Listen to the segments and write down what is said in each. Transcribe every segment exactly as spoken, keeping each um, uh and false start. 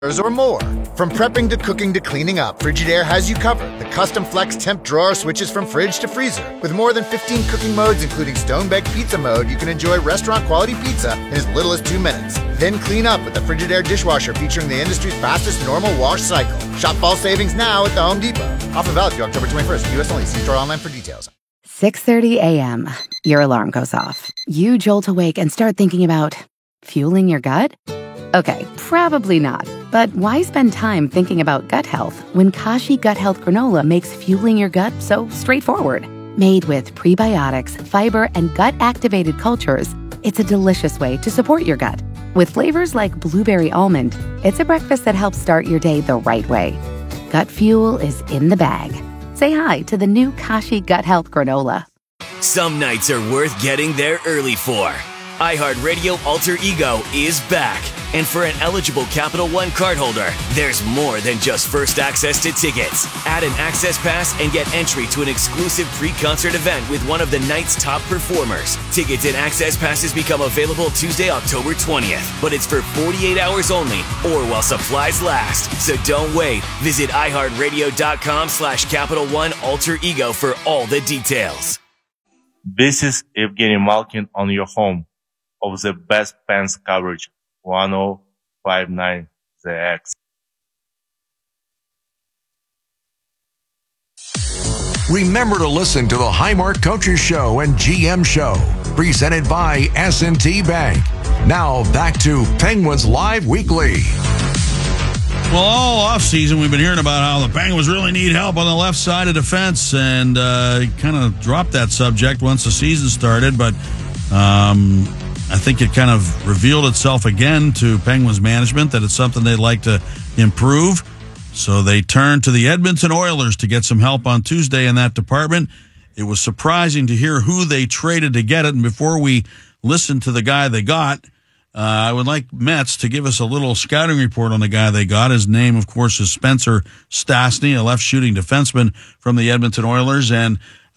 or more. From prepping to cooking to cleaning up, Frigidaire has you covered. The custom flex temp drawer switches from fridge to freezer. With more than fifteen cooking modes, including stone-baked pizza mode, you can enjoy restaurant-quality pizza in as little as two minutes. Then clean up with the Frigidaire dishwasher featuring the industry's fastest normal wash cycle. Shop fall savings now at the Home Depot. Offer valid through October twenty-first. U S only. See store online for details. six thirty a.m. Your alarm goes off. You jolt awake and start thinking about fueling your gut? Okay, probably not. But why spend time thinking about gut health when Kashi Gut Health Granola makes fueling your gut so straightforward? Made with prebiotics, fiber, and gut-activated cultures, it's a delicious way to support your gut. With flavors like blueberry almond, it's a breakfast that helps start your day the right way. Gut fuel is in the bag. Say hi to the new Kashi Gut Health Granola. Some nights are worth getting there early for. iHeartRadio Alter Ego is back. And for an eligible Capital One cardholder, there's more than just first access to tickets. Add an access pass and get entry to an exclusive pre-concert event with one of the night's top performers. Tickets and access passes become available Tuesday, October twentieth. But it's for forty-eight hours only or while supplies last. So don't wait. Visit iHeartRadio.com slash Capital One Alter Ego for all the details. This is Evgeny Malkin on your home of the best fans coverage. one oh five point nine The X. Remember to listen to the Highmark Coaches Show and G M Show, presented by S and T Bank. Now back to Penguins Live Weekly. Well, all offseason, we've been hearing about how the Penguins really need help on the left side of defense, and uh, kind of dropped that subject once the season started, but um, I think it kind of revealed itself again to Penguins management that it's something they'd like to improve. So they turned to the Edmonton Oilers to get some help on Tuesday in that department. It was surprising to hear who they traded to get it. And before we listen to the guy they got, uh, I would like Metz to give us a little scouting report on the guy they got. His name, of course, is Spencer Stastny, a left shooting defenseman from the Edmonton Oilers. And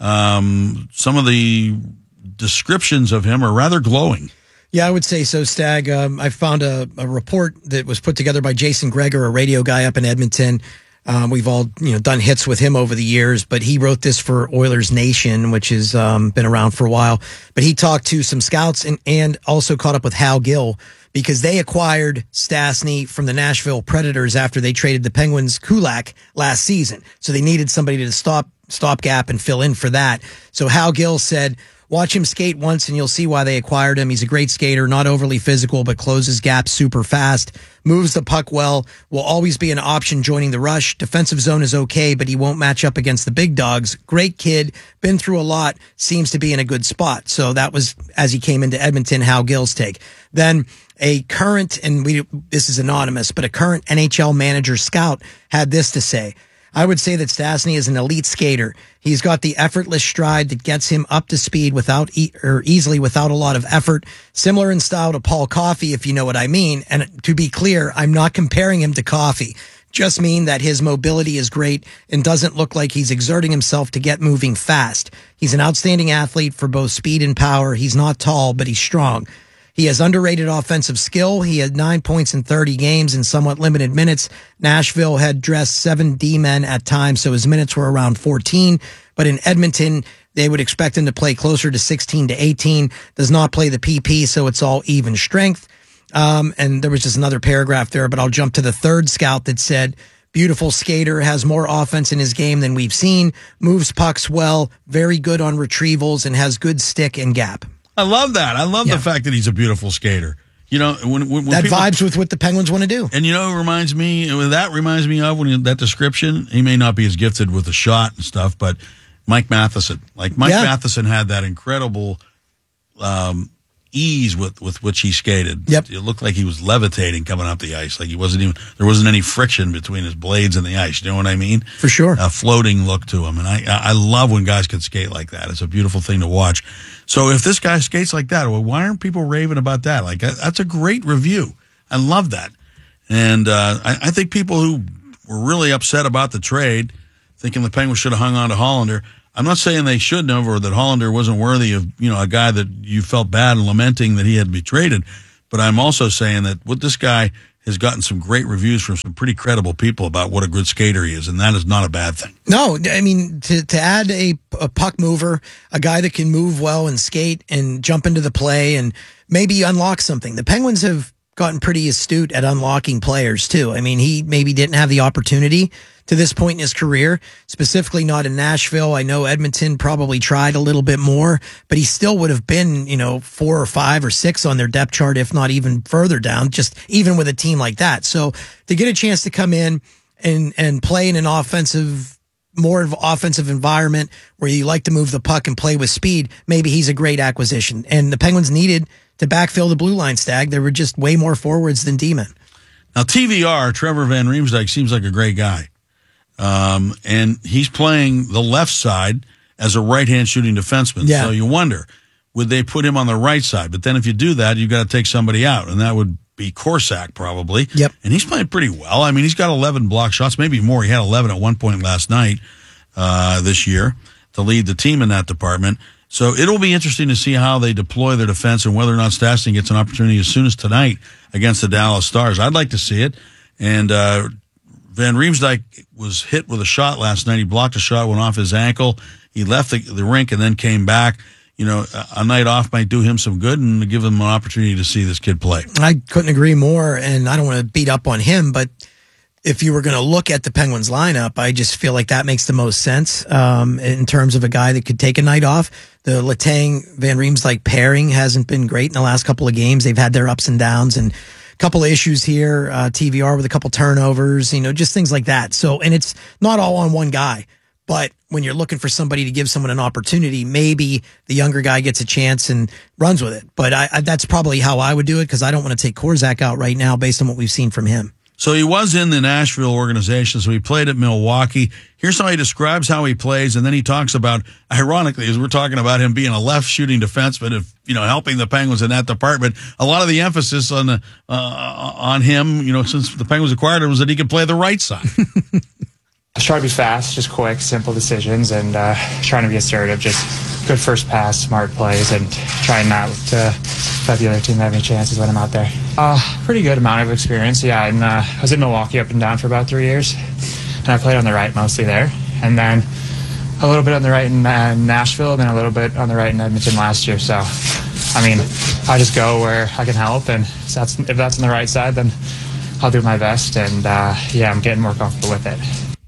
um, some of the descriptions of him are rather glowing. Yeah, I would say so, Stag. Um, I found a, a report that was put together by Jason Gregor, a radio guy up in Edmonton. Um, we've all, you know, done hits with him over the years, but he wrote this for Oilers Nation, which has um, been around for a while. But he talked to some scouts and, and also caught up with Hal Gill because they acquired Stastny from the Nashville Predators after they traded the Penguins Kulak last season. So they needed somebody to stop stopgap and fill in for that. So Hal Gill said, watch him skate once and you'll see why they acquired him. He's a great skater, not overly physical, but closes gaps super fast, moves the puck well, will always be an option joining the rush. Defensive zone is okay, but he won't match up against the big dogs. Great kid, been through a lot, seems to be in a good spot. So that was, as he came into Edmonton, Hal Gill's take. Then a current, and we this is anonymous, but a current N H L manager scout had this to say. I would say that Stastny is an elite skater. He's got the effortless stride that gets him up to speed without e- or easily without a lot of effort. Similar in style to Paul Coffey, if you know what I mean. And to be clear, I'm not comparing him to Coffey. Just mean that his mobility is great and doesn't look like he's exerting himself to get moving fast. He's an outstanding athlete for both speed and power. He's not tall, but he's strong. He has underrated offensive skill. He had nine points in thirty games in somewhat limited minutes. Nashville had dressed seven D-men at times, so his minutes were around fourteen. But in Edmonton, they would expect him to play closer to sixteen to eighteen. Does not play the P P, so it's all even strength. Um, and there was just another paragraph there, but I'll jump to the third scout that said, beautiful skater, has more offense in his game than we've seen, moves pucks well, very good on retrievals, and has good stick and gap. I love that. I love yeah. the fact that he's a beautiful skater. You know, when, when, when that people, vibes with what the Penguins want to do. And you know, it reminds me. That reminds me of when you, that description. He may not be as gifted with a shot and stuff, but Mike Matheson, like Mike yeah. Matheson, had that incredible um, ease with with which he skated. Yep. It looked like he was levitating coming up the ice. Like he wasn't even there wasn't any friction between his blades and the ice. You know what I mean? For sure. A floating look to him, and I I love when guys can skate like that. It's a beautiful thing to watch. So if this guy skates like that, well, why aren't people raving about that? Like, that's a great review. I love that. And uh, I, I think people who were really upset about the trade, thinking the Penguins should have hung on to Hollander, I'm not saying they shouldn't have, or that Hollander wasn't worthy of, you know, a guy that you felt bad and lamenting that he had to be traded. But I'm also saying that what this guy has gotten some great reviews from some pretty credible people about what a good skater he is, and that is not a bad thing. No, I mean, to, to add a, a puck mover, a guy that can move well and skate and jump into the play and maybe unlock something. The Penguins have gotten pretty astute at unlocking players, too. I mean, he maybe didn't have the opportunity to this point in his career, specifically not in Nashville. I know Edmonton probably tried a little bit more, but he still would have been, you know, four or five or six on their depth chart, if not even further down, just even with a team like that. So to get a chance to come in and, and play in an offensive, more of offensive environment where you like to move the puck and play with speed, maybe he's a great acquisition. And the Penguins needed to backfill the blue line, Stag. There were just way more forwards than D-men. Now, T V R, Trevor Van Riemsdyk, seems like a great guy. Um, and he's playing the left side as a right-hand shooting defenseman. Yeah. So you wonder, would they put him on the right side? But then if you do that, you've got to take somebody out, and that would be Korsak probably. Yep. And he's playing pretty well. I mean, he's got eleven block shots, maybe more. He had eleven at one point last night, uh, this year to lead the team in that department. So it'll be interesting to see how they deploy their defense and whether or not Stastny gets an opportunity as soon as tonight against the Dallas Stars. I'd like to see it. And, uh, Van Riemsdyk was hit with a shot last night. He blocked a shot, went off his ankle. He left the, the rink and then came back. You know, a night off might do him some good and give him an opportunity to see this kid play. I couldn't agree more, and I don't want to beat up on him, but if you were going to look at the Penguins lineup, I just feel like that makes the most sense um, in terms of a guy that could take a night off. The Letang-Van Riemsdyk pairing hasn't been great in the last couple of games. They've had their ups and downs, and couple of issues here, uh, T V R with a couple turnovers, you know, just things like that. So, and it's not all on one guy, but when you're looking for somebody to give someone an opportunity, maybe the younger guy gets a chance and runs with it. But I, I, that's probably how I would do it, because I don't want to take Korsak out right now based on what we've seen from him. So he was in the Nashville organization, so he played at Milwaukee. Here's how he describes how he plays, and then he talks about, ironically, as we're talking about him being a left shooting defenseman, if you know, helping the Penguins in that department, a lot of the emphasis on the, uh, on him, you know, since the Penguins acquired him, was that he could play the right side. Just try to be fast, just quick, simple decisions, and uh, trying to be assertive. Just good first pass, smart plays, and trying not to let the other team have any chances when I'm out there. Uh, pretty good amount of experience, yeah. And uh, I was in Milwaukee up and down for about three years, and I played on the right mostly there, and then a little bit on the right in uh, Nashville, and then a little bit on the right in Edmonton last year. So, I mean, I just go where I can help, and if that's, if that's on the right side, then I'll do my best, and uh, yeah, I'm getting more comfortable with it.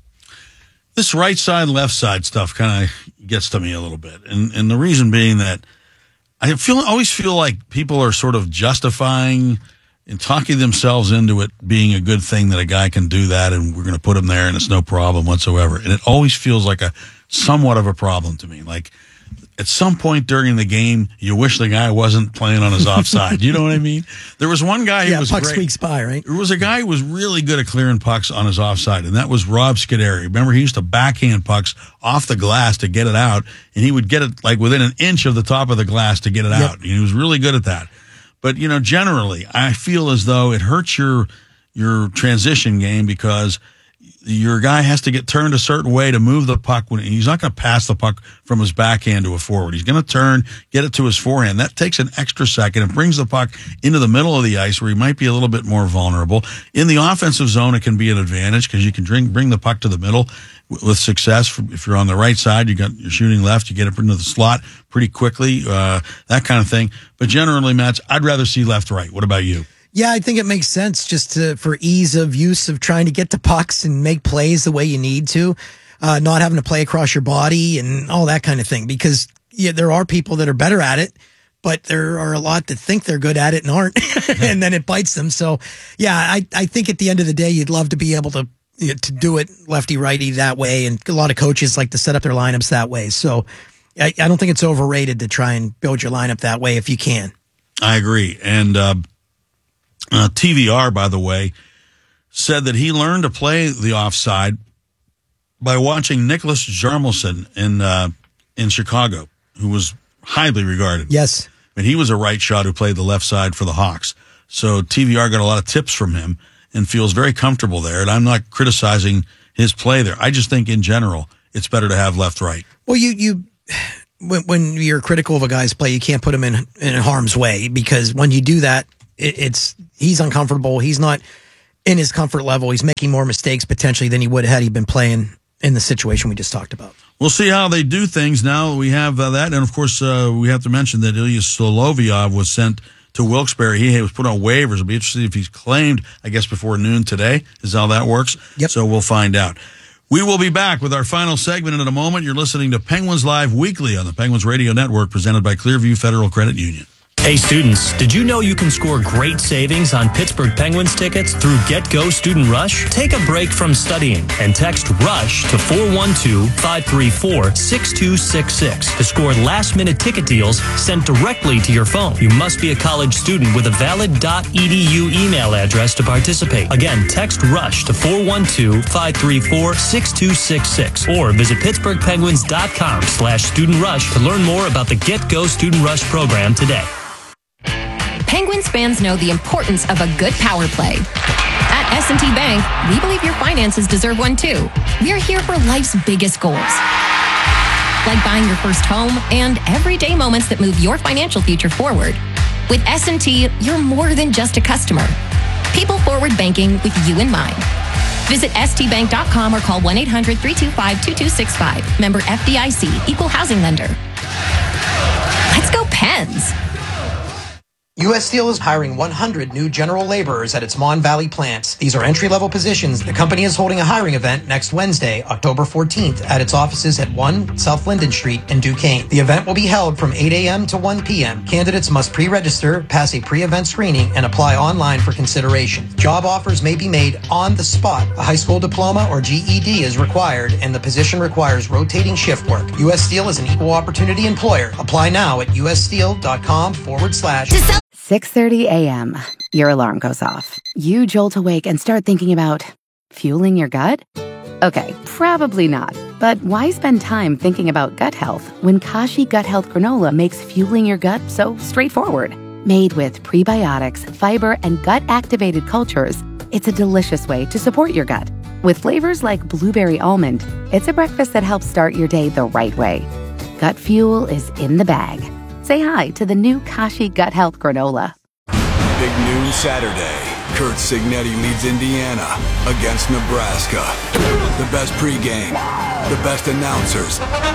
This right side, left side stuff kind of gets to me a little bit. And and the reason being that I feel always feel like people are sort of justifying and talking themselves into it being a good thing that a guy can do that and we're going to put him there and it's no problem whatsoever. And it always feels like a somewhat of a problem to me. Like at some point during the game, you wish the guy wasn't playing on his offside. You know what I mean? There was one guy who yeah, was puck great. squeaks by, right? There was a guy who was really good at clearing pucks on his offside, and that was Rob Scuderi. Remember, he used to backhand pucks off the glass to get it out, and he would get it like within an inch of the top of the glass to get it Yep. out. And he was really good at that. But, you know, generally, I feel as though it hurts your your transition game because your guy has to get turned a certain way to move the puck. When he's not going to pass the puck from his backhand to a forward. He's going to turn, get it to his forehand. That takes an extra second. It brings the puck into the middle of the ice where he might be a little bit more vulnerable. In the offensive zone, it can be an advantage because you can bring, bring the puck to the middle with success. If you're on the right side, you got you're shooting left, you get it into the slot pretty quickly, uh, that kind of thing. But generally, Matt, I'd rather see left-right. What about you? Yeah, I think it makes sense just to, for ease of use of trying to get to pucks and make plays the way you need to, uh, not having to play across your body and all that kind of thing. Because yeah, there are people that are better at it, but there are a lot that think they're good at it and aren't, and then it bites them. So, yeah, I, I think at the end of the day, you'd love to be able to you know, to do it lefty righty that way, and a lot of coaches like to set up their lineups that way. So, I, I don't think it's overrated to try and build your lineup that way if you can. I agree, and. Uh, Uh, T V R, by the way, said that he learned to play the offside by watching Nicholas Jarmelson in uh, in Chicago, who was highly regarded. Yes. And he was a right shot who played the left side for the Hawks. So T V R got a lot of tips from him and feels very comfortable there. And I'm not criticizing his play there. I just think in general, it's better to have left-right. Well, you, you, when, when you're critical of a guy's play, you can't put him in, in harm's way, because when you do that, it, it's, he's uncomfortable. He's not in his comfort level. He's making more mistakes potentially than he would had he been playing in the situation we just talked about. We'll see how they do things now. We have uh, that. And, of course, uh, we have to mention that Ilya Solovyov was sent to Wilkes-Barre. He was put on waivers. It'll be interesting if he's claimed, I guess, before noon today is how that works. Yep. So we'll find out. We will be back with our final segment in a moment. You're listening to Penguins Live Weekly on the Penguins Radio Network, presented by Clearview Federal Credit Union. Hey students, did you know you can score great savings on Pittsburgh Penguins tickets through GetGo Student Rush? Take a break from studying and text RUSH to four one two, five three four, six two six six to score last-minute ticket deals sent directly to your phone. You must be a college student with a valid .edu email address to participate. Again, text RUSH to four one two, five three four, six two six six or visit pittsburghpenguins.com slash student rush to learn more about the GetGo Student Rush program today. Penguins fans know the importance of a good power play. At S and T Bank, we believe your finances deserve one too. We're here for life's biggest goals, like buying your first home and everyday moments that move your financial future forward. With S and T, you're more than just a customer. People forward banking with you in mind. Visit S T bank dot com or call one eight hundred, three two five, two two six five. Member F D I C, Equal Housing Lender. Let's go Pens! U S Steel is hiring one hundred new general laborers at its Mon Valley plants. These are entry-level positions. The company is holding a hiring event next Wednesday, October fourteenth, at its offices at one South Linden Street in Duquesne. The event will be held from eight a.m. to one p.m. Candidates must pre-register, pass a pre-event screening, and apply online for consideration. Job offers may be made on the spot. A high school diploma or G E D is required, and the position requires rotating shift work. U S Steel is an equal opportunity employer. Apply now at ussteel.com forward slash... six thirty a.m. Your alarm goes off. You jolt awake and start thinking about fueling your gut? Okay, probably not. But why spend time thinking about gut health when Kashi Gut Health Granola makes fueling your gut so straightforward? Made with prebiotics, fiber, and gut-activated cultures, it's a delicious way to support your gut. With flavors like blueberry almond, it's a breakfast that helps start your day the right way. Gut fuel is in the bag. Say hi to the new Kashi Gut Health Granola. Big noon Saturday. Kurt Signetti leads Indiana against Nebraska. The best pregame, the best announcers.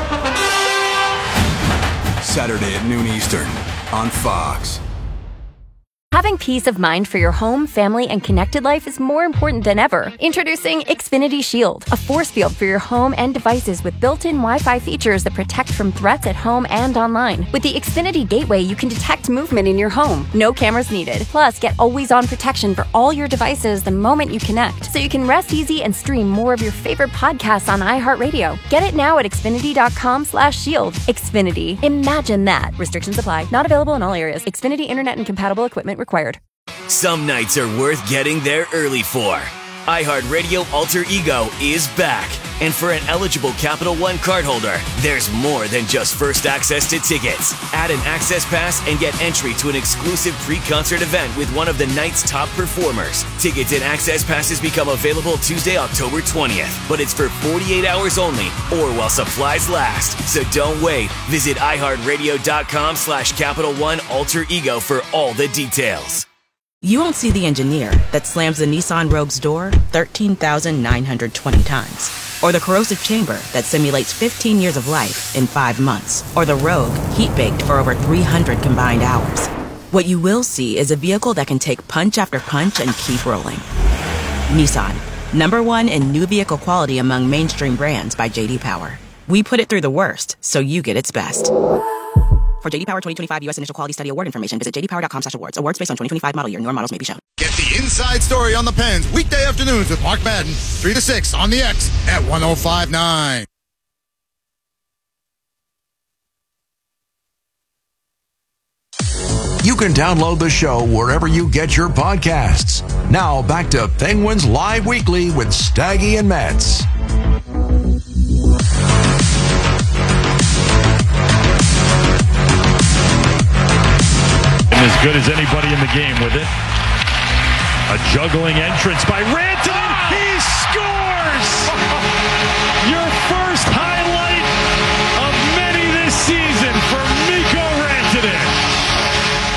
Saturday at noon Eastern on Fox. Having peace of mind for your home, family, and connected life is more important than ever. Introducing Xfinity Shield, a force field for your home and devices with built-in Wi-Fi features that protect from threats at home and online. With the Xfinity Gateway, you can detect movement in your home. No cameras needed. Plus, get always-on protection for all your devices the moment you connect, so you can rest easy and stream more of your favorite podcasts on iHeartRadio. Get it now at xfinity.com slash shield. Xfinity. Imagine that. Restrictions apply. Not available in all areas. Xfinity Internet and compatible equipment required. Some nights are worth getting there early for. iHeartRadio Alter Ego is back. And for an eligible Capital One cardholder, there's more than just first access to tickets. Add an access pass and get entry to an exclusive pre-concert event with one of the night's top performers. Tickets and access passes become available Tuesday, October twentieth, but it's for forty-eight hours only or while supplies last. So don't wait. Visit iHeartRadio.com slash Capital One Alter Ego for all the details. You won't see the engineer that slams the Nissan Rogue's door thirteen thousand nine hundred twenty times. Or the corrosive chamber that simulates fifteen years of life in five months. Or the Rogue heat-baked for over three hundred combined hours. What you will see is a vehicle that can take punch after punch and keep rolling. Nissan, number one in new vehicle quality among mainstream brands by J D Power. We put it through the worst, so you get its best. For J D Power twenty twenty-five U S Initial Quality Study Award information, visit j d power dot com slash awards. Awards based on twenty twenty-five model year. Newer models may be shown. Get the inside story on the Pens weekday afternoons with Mark Madden, three to six on the X at one oh five point nine. You can download the show wherever you get your podcasts. Now back to Penguins Live Weekly with Staggy and Metz. As good as anybody in the game with it. A juggling entrance by Rantanen. He scores! Your first highlight of many this season for Mikko Rantanen.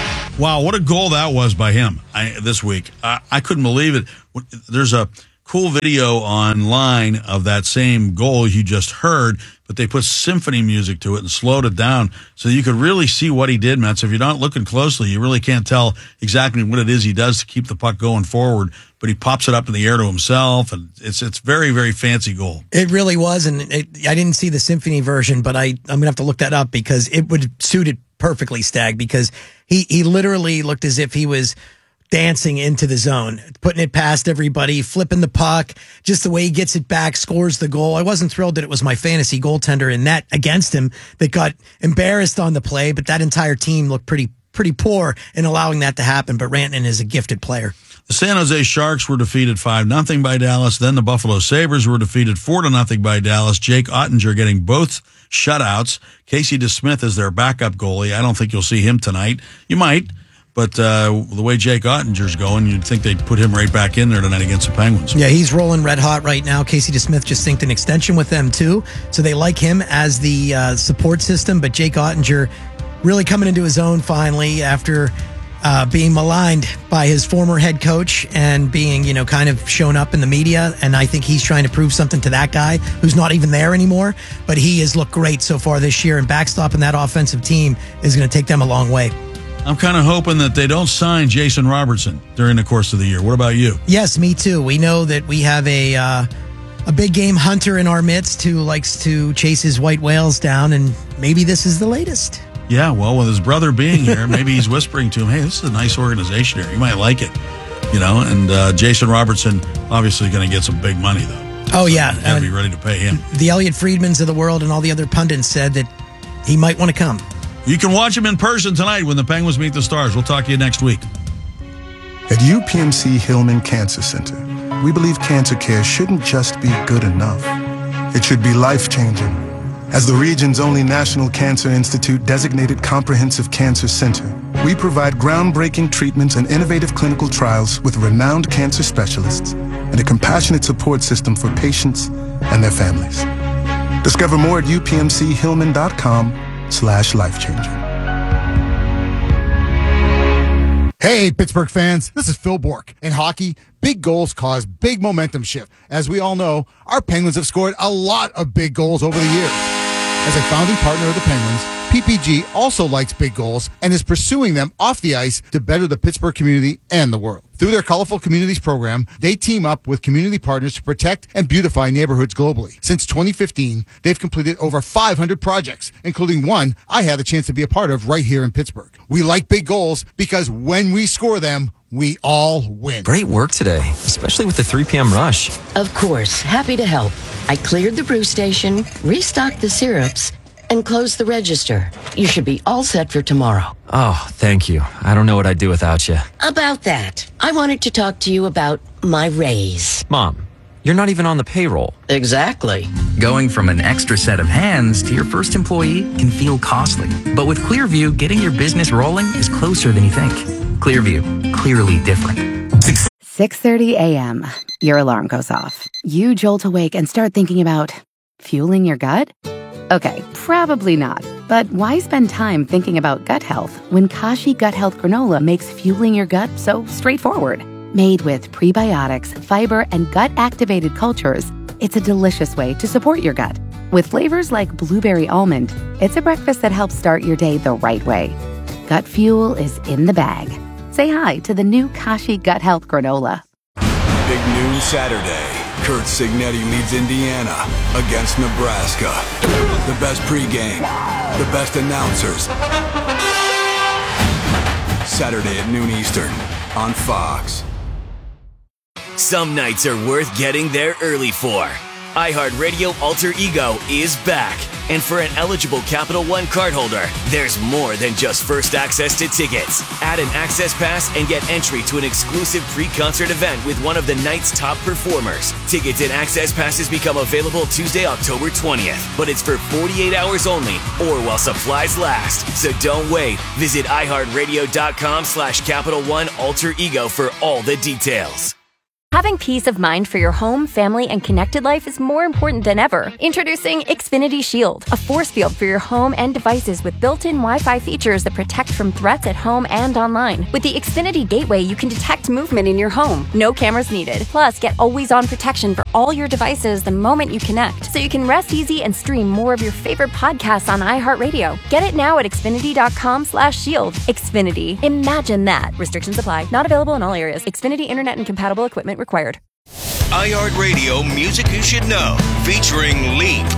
Wow, what a goal that was by him I, this week. I, I couldn't believe it. There's a cool video online of that same goal you just heard, but they put symphony music to it and slowed it down so you could really see what he did, Matt. So if you're not looking closely, you really can't tell exactly what it is he does to keep the puck going forward, but he pops it up in the air to himself, and it's it's very, very fancy goal. It really was, and it, I didn't see the symphony version, but I, I'm going to have to look that up because it would suit it perfectly, Stag, because he, he literally looked as if he was dancing into the zone, putting it past everybody, flipping the puck, just the way he gets it back, scores the goal. I wasn't thrilled that it was my fantasy goaltender in net against him that got embarrassed on the play, but that entire team looked pretty pretty poor in allowing that to happen. But Rantanen is a gifted player. The San Jose Sharks were defeated five nothing by Dallas. Then the Buffalo Sabres were defeated four to nothing by Dallas. Jake Ottinger getting both shutouts. Casey DeSmith is their backup goalie. I don't think you'll see him tonight. You might. But uh, the way Jake Ottinger's going, you'd think they'd put him right back in there tonight against the Penguins. Yeah, he's rolling red hot right now. Casey DeSmith just inked an extension with them, too. So they like him as the uh, support system. But Jake Ottinger really coming into his own finally after uh, being maligned by his former head coach and being, you know, kind of shown up in the media. And I think he's trying to prove something to that guy who's not even there anymore. But he has looked great so far this year. And backstopping that offensive team is going to take them a long way. I'm kind of hoping that they don't sign Jason Robertson during the course of the year. What about you? Yes, me too. We know that we have a uh, a big game hunter in our midst who likes to chase his white whales down, and maybe this is the latest. Yeah, well, with his brother being here, maybe he's whispering to him, hey, this is a nice organization here. You might like it. You know, and uh, Jason Robertson obviously going to get some big money, though. Oh, yeah. You got to be ready to pay him. The Elliot Friedmans of the world and all the other pundits said that he might want to come. You can watch him in person tonight when the Penguins meet the Stars. We'll talk to you next week. At U P M C Hillman Cancer Center, we believe cancer care shouldn't just be good enough. It should be life-changing. As the region's only National Cancer Institute designated comprehensive cancer center, we provide groundbreaking treatments and innovative clinical trials with renowned cancer specialists and a compassionate support system for patients and their families. Discover more at U P M C Hillman dot com slash life-changing. Hey, Pittsburgh fans, this is Phil Bourque. In hockey, big goals cause big momentum shift. As we all know, our Penguins have scored a lot of big goals over the years. As a founding partner of the Penguins, P P G also likes big goals and is pursuing them off the ice to better the Pittsburgh community and the world. Through their Colorful Communities program, they team up with community partners to protect and beautify neighborhoods globally. Since twenty fifteen, they've completed over five hundred projects, including one I had the chance to be a part of right here in Pittsburgh. We like big goals because when we score them, we all win. Great work today, especially with the three p.m. rush. Of course, happy to help. I cleared the brew station, restocked the syrups, and closed the register. You should be all set for tomorrow. Oh, thank you. I don't know what I'd do without you. About that, I wanted to talk to you about my raise. Mom, you're not even on the payroll. Exactly. Going from an extra set of hands to your first employee can feel costly. But with Clearview, getting your business rolling is closer than you think. Clearview, clearly different. six thirty a.m. Your alarm goes off. You jolt awake and start thinking about fueling your gut? Okay, probably not. But why spend time thinking about gut health when Kashi Gut Health Granola makes fueling your gut so straightforward? Made with prebiotics, fiber, and gut-activated cultures, it's a delicious way to support your gut. With flavors like blueberry almond, it's a breakfast that helps start your day the right way. Gut fuel is in the bag. Say hi to the new Kashi Gut Health Granola. Big noon Saturday. Kurt Signetti leads Indiana against Nebraska. The best pregame, the best announcers. Saturday at noon Eastern on Fox. Some nights are worth getting there early for. iHeartRadio Alter Ego is back. And for an eligible Capital One cardholder, there's more than just first access to tickets. Add an access pass and get entry to an exclusive pre-concert event with one of the night's top performers. Tickets and access passes become available Tuesday, October twentieth, but it's for forty-eight hours only or while supplies last. So don't wait. Visit iHeartRadio.com slash Capital One Alter Ego for all the details. Having peace of mind for your home, family, and connected life is more important than ever. Introducing Xfinity Shield, a force field for your home and devices with built-in Wi-Fi features that protect from threats at home and online. With the Xfinity Gateway, you can detect movement in your home. No cameras needed. Plus, get always-on protection for all your devices the moment you connect, so you can rest easy and stream more of your favorite podcasts on iHeartRadio. Get it now at Xfinity.com slash shield. Xfinity. Imagine that. Restrictions apply. Not available in all areas. Xfinity Internet and compatible equipment required. iHeartRadio Music You Should Know, featuring Leap.